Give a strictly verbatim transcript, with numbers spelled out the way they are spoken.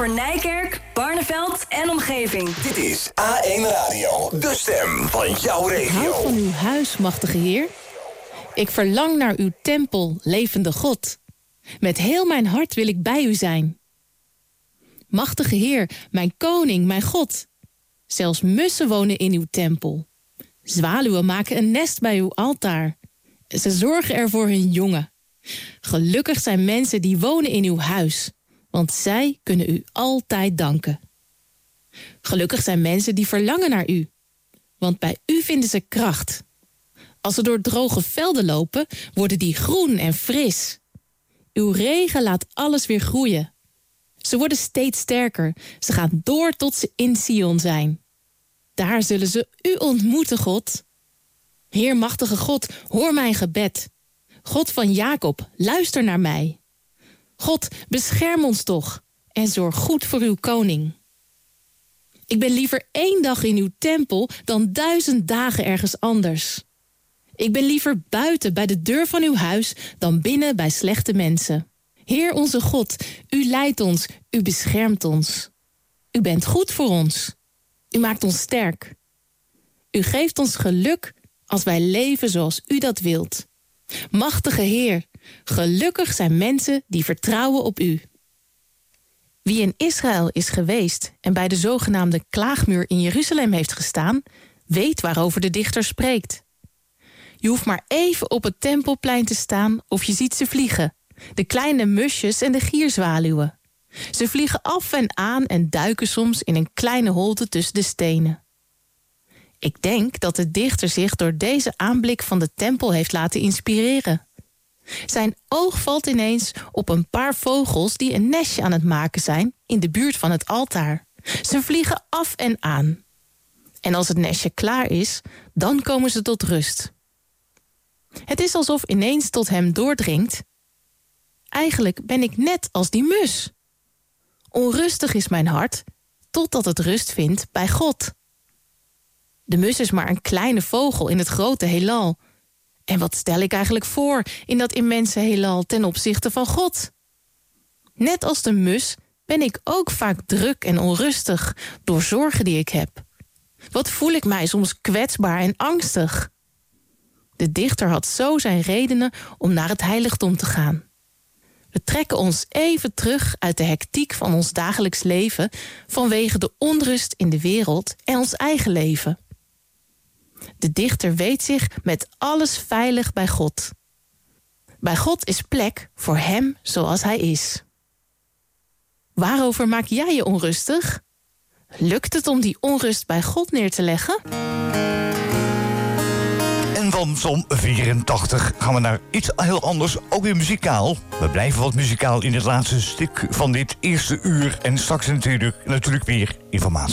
voor Nijkerk, Barneveld en omgeving. Dit is A één Radio, de stem van jouw regio. Ik hou van uw huis, machtige Heer. Ik verlang naar uw tempel, levende God. Met heel mijn hart wil ik bij u zijn. Machtige Heer, mijn koning, mijn God. Zelfs mussen wonen in uw tempel. Zwaluwen maken een nest bij uw altaar. Ze zorgen er voor hun jongen. Gelukkig zijn mensen die wonen in uw huis, want zij kunnen u altijd danken. Gelukkig zijn mensen die verlangen naar u, want bij u vinden ze kracht. Als ze door droge velden lopen, worden die groen en fris. Uw regen laat alles weer groeien. Ze worden steeds sterker. Ze gaan door tot ze in Sion zijn. Daar zullen ze u ontmoeten, God. Heer machtige God, hoor mijn gebed. God van Jacob, luister naar mij. God, bescherm ons toch en zorg goed voor uw koning. Ik ben liever één dag in uw tempel dan duizend dagen ergens anders. Ik ben liever buiten bij de deur van uw huis dan binnen bij slechte mensen. Heer onze God, u leidt ons, u beschermt ons. U bent goed voor ons. U maakt ons sterk. U geeft ons geluk als wij leven zoals u dat wilt. Machtige Heer, gelukkig zijn mensen die vertrouwen op u. Wie in Israël is geweest en bij de zogenaamde klaagmuur in Jeruzalem heeft gestaan, weet waarover de dichter spreekt. Je hoeft maar even op het tempelplein te staan of je ziet ze vliegen. De kleine musjes en de gierzwaluwen. Ze vliegen af en aan en duiken soms in een kleine holte tussen de stenen. Ik denk dat de dichter zich door deze aanblik van de tempel heeft laten inspireren. Zijn oog valt ineens op een paar vogels die een nestje aan het maken zijn in de buurt van het altaar. Ze vliegen af en aan. En als het nestje klaar is, dan komen ze tot rust. Het is alsof ineens tot hem doordringt: eigenlijk ben ik net als die mus. Onrustig is mijn hart, totdat het rust vindt bij God. De mus is maar een kleine vogel in het grote heelal. En wat stel ik eigenlijk voor in dat immense heelal ten opzichte van God? Net als de mus ben ik ook vaak druk en onrustig door zorgen die ik heb. Wat voel ik mij soms kwetsbaar en angstig? De dichter had zo zijn redenen om naar het heiligdom te gaan. We trekken ons even terug uit de hectiek van ons dagelijks leven vanwege de onrust in de wereld en ons eigen leven. De dichter weet zich met alles veilig bij God. Bij God is plek voor hem zoals hij is. Waarover maak jij je onrustig? Lukt het om die onrust bij God neer te leggen? En van Psalm vierentachtig gaan we naar iets heel anders, ook weer muzikaal. We blijven wat muzikaal in het laatste stuk van dit eerste uur. En straks natuurlijk, natuurlijk weer informatie.